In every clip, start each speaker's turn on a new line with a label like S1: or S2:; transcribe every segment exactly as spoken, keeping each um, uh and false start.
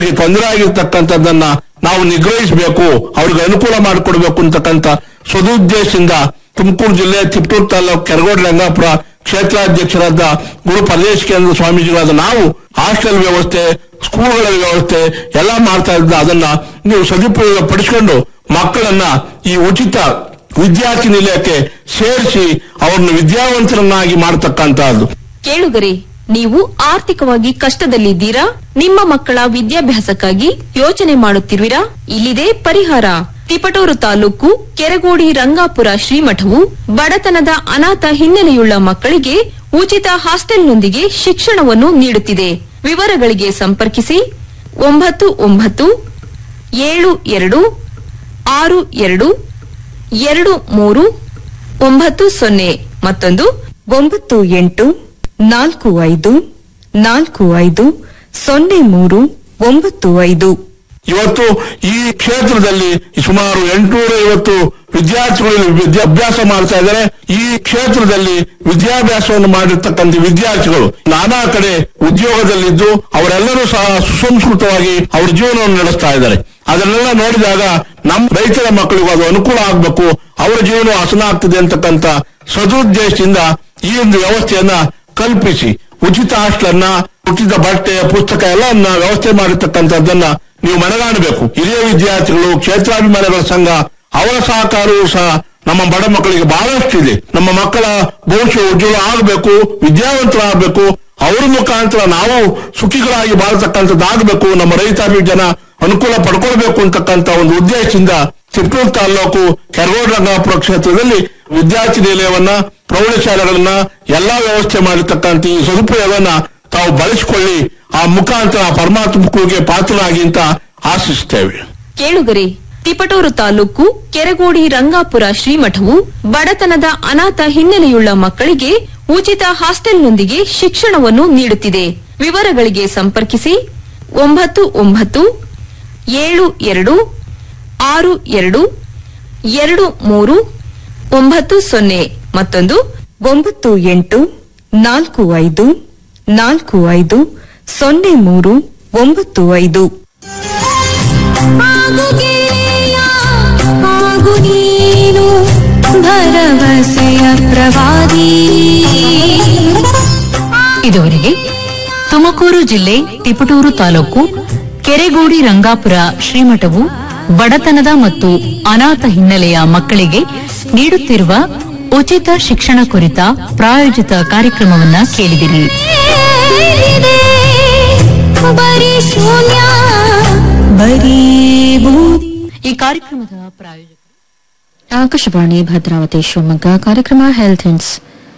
S1: ತೊಂದರೆ ಆಗಿರ್ತಕ್ಕಂಥದ್ದನ್ನ ನಾವು ನಿಗ್ರಹಿಸಬೇಕು, ಅವ್ರಿಗೆ ಅನುಕೂಲ ಮಾಡಿಕೊಡ್ಬೇಕು ಅಂತಕ್ಕಂಥ ಸದುದ್ದೇಶದಿಂದ ತುಮಕೂರು ಜಿಲ್ಲೆ ತಿಪಟೂರು ತಾಲೂಕು ಕೆರಗೋಡು ರಂಗಾಪುರ ಕ್ಷೇತ್ರಾಧ್ಯಕ್ಷರಾದ ಗುರು ಪರದೇಶ ಕೇಂದ್ರ ಸ್ವಾಮೀಜಿಗಳಾದ ನಾವು ಹಾಸ್ಟೆಲ್ ವ್ಯವಸ್ಥೆ, ಸ್ಕೂಲ್ಗಳ ವ್ಯವಸ್ಥೆ ಎಲ್ಲ ಮಾಡ್ತಾ ಇದ್ದ ಅದನ್ನ ನೀವು ಸದುಪಯೋಗ ಪಡಿಸಿಕೊಂಡು ಮಕ್ಕಳನ್ನ ಈ ಉಚಿತ ವಿದ್ಯಾರ್ಥಿ ನಿಲಯಕ್ಕೆ ಸೇರಿಸಿ ಅವರನ್ನು ವಿದ್ಯಾವಂತರನ್ನಾಗಿ ಮಾಡತಕ್ಕಂತಹದ್ದು.
S2: ಕೇಳುಗರೆ, ನೀವು ಆರ್ಥಿಕವಾಗಿ ಕಷ್ಟದಲ್ಲಿದ್ದೀರಾ? ನಿಮ್ಮ ಮಕ್ಕಳ ವಿದ್ಯಾಭ್ಯಾಸಕ್ಕಾಗಿ ಯೋಚನೆ ಮಾಡುತ್ತಿರುವಿರಾ? ಇಲ್ಲಿದೆ ಪರಿಹಾರ. ತಿಪಟೂರು ತಾಲೂಕು ಕೆರಗೋಡಿ ರಂಗಾಪುರ ಶ್ರೀಮಠವು ಬಡತನದ ಅನಾಥ ಹಿನ್ನೆಲೆಯುಳ್ಳ ಮಕ್ಕಳಿಗೆ ಉಚಿತ ಹಾಸ್ಟೆಲ್ನೊಂದಿಗೆ ಶಿಕ್ಷಣವನ್ನು ನೀಡುತ್ತಿದೆ. ವಿವರಗಳಿಗೆ ಸಂಪರ್ಕಿಸಿ ಒಂಬತ್ತು ಒಂಬತ್ತು ಏಳು ಎರಡು ಆರು ಎರಡು ಎರಡು ಮೂರು ಒಂಬತ್ತು ಸೊನ್ನೆ ಮತ್ತೊಂದು ಒಂಬತ್ತು ಎಂಟು ನಾಲ್ಕು ಐದು ನಾಲ್ಕು ಐದು ಸೊನ್ನೆ ಮೂರು ಒಂಬತ್ತು ಐದು.
S1: ಇವತ್ತು ಈ ಕ್ಷೇತ್ರದಲ್ಲಿ ಸುಮಾರು ಎಂಟುನೂರ ಐವತ್ತು ವಿದ್ಯಾರ್ಥಿಗಳು ವಿದ್ಯಾಭ್ಯಾಸ ಮಾಡ್ತಾ ಇದ್ದಾರೆ. ಈ ಕ್ಷೇತ್ರದಲ್ಲಿ ವಿದ್ಯಾಭ್ಯಾಸವನ್ನು ಮಾಡಿರ್ತಕ್ಕಂಥ ವಿದ್ಯಾರ್ಥಿಗಳು ನಾನಾ ಕಡೆ ಉದ್ಯೋಗದಲ್ಲಿದ್ದು ಅವರೆಲ್ಲರೂ ಸಹ ಸುಸಂಸ್ಕೃತವಾಗಿ ಅವರ ಜೀವನವನ್ನು ನಡೆಸ್ತಾ ಇದ್ದಾರೆ. ಅದನ್ನೆಲ್ಲ ನೋಡಿದಾಗ ನಮ್ಮ ರೈತರ ಮಕ್ಕಳಿಗೂ ಅದು ಅನುಕೂಲ ಆಗಬೇಕು, ಅವರ ಜೀವನ ಹಸನ ಆಗ್ತದೆ ಅಂತಕ್ಕಂಥ ಸದುದ್ದೇಶದಿಂದ ಈ ಒಂದು ವ್ಯವಸ್ಥೆಯನ್ನ ಕಲ್ಪಿಸಿ ಉಚಿತ ಹಾಸ್ಟೆಲನ್ನ, ಉಚಿತ ಬಟ್ಟೆ, ಪುಸ್ತಕ ಎಲ್ಲ ವ್ಯವಸ್ಥೆ ಮಾಡಿರ್ತಕ್ಕಂಥದ್ದನ್ನ ನೀವು ಮನಗಾಣಬೇಕು. ಹಿರಿಯ ವಿದ್ಯಾರ್ಥಿಗಳು, ಕ್ಷೇತ್ರಾಭಿಮಾನಿಗಳ ಸಂಘ, ಅವರ ಸಹಕಾರವೂ ಸಹ ನಮ್ಮ ಬಡ ಮಕ್ಕಳಿಗೆ ಬಹಳಷ್ಟಿದೆ. ನಮ್ಮ ಮಕ್ಕಳ ಭವಿಷ್ಯ ಉಜ್ವಲ ಆಗಬೇಕು, ವಿದ್ಯಾವಂತರಾಗಬೇಕು, ಅವರ ಮುಖಾಂತರ ನಾವು ಸುಖಿಗಳಾಗಿ ಬಾಳತಕ್ಕಂಥದ್ದಾಗಬೇಕು, ನಮ್ಮ ರೈತಾಪಿ ಜನ ಅನುಕೂಲ ಪಡ್ಕೊಳ್ಬೇಕು ಅಂತಕ್ಕಂಥ ಒಂದು ಉದ್ದೇಶದಿಂದ ತಿಪಟೂರು ತಾಲೂಕು ಕೆರಗೋಡು ರಂಗಾಪುರ ಕ್ಷೇತ್ರದಲ್ಲಿ ವಿದ್ಯಾರ್ಥಿ ನಿಲಯವನ್ನ, ಪ್ರೌಢಶಾಲೆಗಳನ್ನ ಎಲ್ಲಾ ವ್ಯವಸ್ಥೆ ಮಾಡಿರ್ತಕ್ಕಂಥ ಈ ಸದುಪಯೋಗವನ್ನ ತಾವು ಬಳಸಿಕೊಳ್ಳಿ, ಆ ಮುಖಾಂತರ ಪರಮಾತ್ಮ ಕೃಪೆಗೆ ಪಾತ್ರರಾಗಿ ಅಂತ ಆಶಿಸುತ್ತೇವೆ.
S2: ಕೇಳುಗರೆ, ತಿಪಟೂರು ತಾಲೂಕು ಕೆರಗೋಡಿ ರಂಗಾಪುರ ಶ್ರೀಮಠವು ಬಡತನದ ಅನಾಥ ಹಿನ್ನೆಲೆಯುಳ್ಳ ಮಕ್ಕಳಿಗೆ ಉಚಿತ ಹಾಸ್ಟೆಲ್ನೊಂದಿಗೆ ಶಿಕ್ಷಣವನ್ನು ನೀಡುತ್ತಿದೆ. ವಿವರಗಳಿಗೆ ಸಂಪರ್ಕಿಸಿ ಒಂಬತ್ತು ಒಂಬತ್ತು ಏಳು ಎರಡು ಆರು ಎರಡು ಎರಡು ಮೂರು ಒಂಬತ್ತು ಸೊನ್ನೆ ಮತ್ತೊಂದು
S3: ಒಂಬತ್ತು ಎಂಟು ನಾಲ್ಕು ಐದು ನಾಲ್ಕು ಐದು ಸೊನ್ನೆ ಮೂರು ಒಂಬತ್ತು ಐದು. ಭರವಸೆಯ ಪ್ರವಾದಿ.
S4: ಇದುವರೆಗೆ ತುಮಕೂರು ಜಿಲ್ಲೆ ತಿಪಟೂರು ತಾಲೂಕು ಕೆರೆಗೋಡಿ ರಂಗಾಪುರ ಶ್ರೀಮಠವು ಬಡತನದ ಮತ್ತು ಅನಾಥ ಹಿನ್ನೆಲೆಯ ಮಕ್ಕಳಿಗೆ ನೀಡುತ್ತಿರುವ ಉಚಿತ ಶಿಕ್ಷಣ ಕುರಿತ ಪ್ರಾಯೋಜಿತ ಕಾರ್ಯಕ್ರಮವನ್ನ ಕೇಳಿದಿರಿ. ಈ ಕಾರ್ಯಕ್ರಮದ ಪ್ರಾಯೋಜಕ
S3: ಆಕಾಶವಾಣಿ ಭದ್ರಾವತಿ ಶಿವಮೊಗ್ಗ. ಕಾರ್ಯಕ್ರಮ ಹೆಲ್ತ್ ಹಿಂಟ್ಸ್.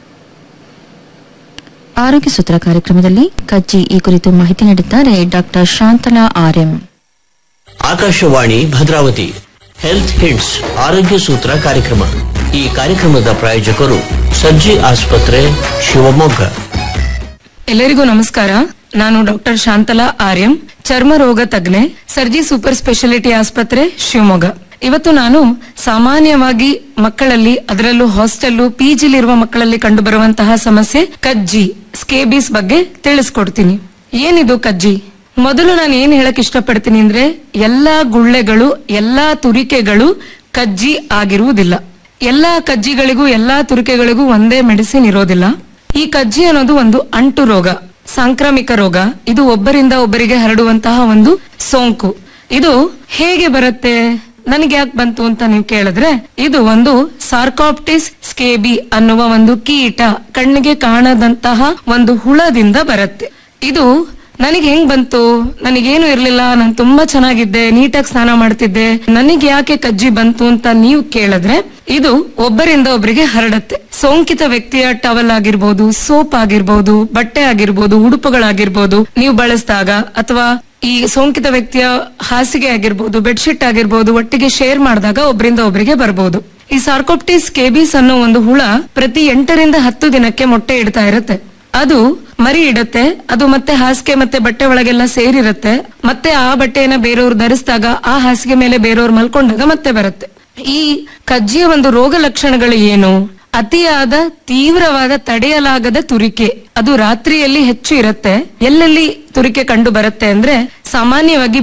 S3: ಆರೋಗ್ಯ ಸೂತ್ರ ಕಾರ್ಯಕ್ರಮದಲ್ಲಿ ಕಜ್ಜಿ ಈ ಕುರಿತು ಮಾಹಿತಿ ನೀಡಿದ್ದಾರೆ doctor Shantala RM.
S5: Akashvani Bhadravati health hints ಆರೋಗ್ಯ ಸೂತ್ರ ಕಾರ್ಯಕ್ರಮ. ಈ ಕಾರ್ಯಕ್ರಮದ ಪ್ರಾಯೋಜಕರು ಸರ್ಜಿ ಆಸ್ಪತ್ರೆ ಶಿವಮೊಗ್ಗ.
S6: ಎಲ್ಲರಿಗೂ ನಮಸ್ಕಾರ. ನಾನು ಡಾಕ್ಟರ್ ಶಾಂತಲಾ ಆರ್ಎಂ, ಚರ್ಮ ರೋಗ ತಜ್ಞೆ, ಸರ್ಜಿ ಸೂಪರ್ ಸ್ಪೆಷಾಲಿಟಿ ಆಸ್ಪತ್ರೆ ಶಿವಮೊಗ್ಗ. ಇವತ್ತು ನಾನು ಸಾಮಾನ್ಯವಾಗಿ ಮಕ್ಕಳಲ್ಲಿ, ಅದರಲ್ಲೂ ಹಾಸ್ಟೆಲ್ ಪಿಜಿಲಿರುವ ಮಕ್ಕಳಲ್ಲಿ ಕಂಡುಬರುವಂತಹ ಸಮಸ್ಯೆ ಕಜ್ಜಿ, ಸ್ಕೇಬೀಸ್ ಬಗ್ಗೆ ತಿಳಿಸ್ಕೊಡ್ತೀನಿ. ಏನಿದು ಕಜ್ಜಿ? ಮೊದಲು ನಾನು ಏನ್ ಹೇಳಕ್ ಇಷ್ಟಪಡ್ತೀನಿ ಅಂದ್ರೆ, ಎಲ್ಲಾ ಗುಳ್ಳೆಗಳು, ಎಲ್ಲಾ ತುರಿಕೆಗಳು ಕಜ್ಜಿ ಆಗಿರುವುದಿಲ್ಲ. ಎಲ್ಲಾ ಕಜ್ಜಿಗಳಿಗೂ ಎಲ್ಲಾ ತುರಿಕೆಗಳಿಗೂ ಒಂದೇ ಮೆಡಿಸಿನ್ ಇರೋದಿಲ್ಲ. ಈ ಕಜ್ಜಿ ಅನ್ನೋದು ಒಂದು ಅಂಟು ರೋಗ, ಸಾಂಕ್ರಾಮಿಕ ರೋಗ. ಇದು ಒಬ್ಬರಿಂದ ಒಬ್ಬರಿಗೆ ಹರಡುವಂತಹ ಒಂದು ಸೋಂಕು. ಇದು ಹೇಗೆ ಬರುತ್ತೆ, ನನಗೆ ಯಾಕೆ ಬಂತು ಅಂತ ನೀವು ಕೇಳಿದ್ರೆ, ಇದು ಒಂದು ಸಾರ್ಕಾಪ್ಟಿಸ್ ಸ್ಕೇಬಿ ಅನ್ನುವ ಒಂದು ಕೀಟ, ಕಣ್ಣಿಗೆ ಕಾಣದಂತಹ ಒಂದು ಹುಳದಿಂದ ಬರುತ್ತೆ. ಇದು ನನಗೆ ಹೆಂಗ್ ಬಂತು? ನನಗೇನು ಇರ್ಲಿಲ್ಲ, ನಾನು ತುಂಬಾ ಚೆನ್ನಾಗಿದ್ದೆ, ನೀಟಾಗಿ ಸ್ನಾನ ಮಾಡ್ತಿದ್ದೆ, ನನಗೆ ಯಾಕೆ ಕಜ್ಜಿ ಬಂತು ಅಂತ ನೀವು ಕೇಳಿದ್ರೆ, ಇದು ಒಬ್ಬರಿಂದ ಒಬ್ಬರಿಗೆ ಹರಡುತ್ತೆ. ಸೋಂಕಿತ ವ್ಯಕ್ತಿಯ ಟವಲ್ ಆಗಿರ್ಬೋದು, ಸೋಪ್ ಆಗಿರ್ಬೋದು, ಬಟ್ಟೆ ಆಗಿರ್ಬೋದು, ಉಡುಪುಗಳಾಗಿರ್ಬೋದು ನೀವು ಬಳಸಿದಾಗ, ಅಥವಾ ಈ ಸೋಂಕಿತ ವ್ಯಕ್ತಿಯ ಹಾಸಿಗೆ ಆಗಿರ್ಬೋದು, ಬೆಡ್ಶೀಟ್ ಆಗಿರ್ಬೋದು ಒಟ್ಟಿಗೆ ಶೇರ್ ಮಾಡಿದಾಗ ಒಬ್ಬರಿಂದ ಒಬ್ಬರಿಗೆ ಬರಬಹುದು. ಈ ಸಾರ್ಕೋಪ್ಟಿಸ್ ಸ್ಕೇಬೀಸ್ ಅನ್ನೋ ಒಂದು ಹುಳ ಪ್ರತಿ ಎಂಟರಿಂದ ಹತ್ತು ದಿನಕ್ಕೆ ಮೊಟ್ಟೆ ಇಡ್ತಾ ಇರುತ್ತೆ. ಅದು ಮರಿ ಇಡುತ್ತೆ, ಅದು ಮತ್ತೆ ಹಾಸಿಗೆ ಮತ್ತೆ ಬಟ್ಟೆ ಒಳಗೆಲ್ಲ ಸೇರಿರುತ್ತೆ. ಮತ್ತೆ ಆ ಬಟ್ಟೆಯನ್ನ ಬೇರೆಯವ್ರು ಧರಿಸಿದಾಗ, ಆ ಹಾಸಿಗೆ ಮೇಲೆ ಬೇರೆಯವ್ರು ಮಲ್ಕೊಂಡಾಗ ಮತ್ತೆ ಬರುತ್ತೆ. ಈ ಕಜ್ಜಿಯ ಒಂದು ರೋಗ ಲಕ್ಷಣಗಳು ಏನು? ಅತಿಯಾದ ತೀವ್ರವಾದ ತಡೆಯಲಾಗದ ತುರಿಕೆ, ಅದು ರಾತ್ರಿಯಲ್ಲಿ ಹೆಚ್ಚು ಇರುತ್ತೆ. ಎಲ್ಲೆಲ್ಲಿ ತುರಿಕೆ ಕಂಡು ಬರುತ್ತೆ ಅಂದ್ರೆ ಸಾಮಾನ್ಯವಾಗಿ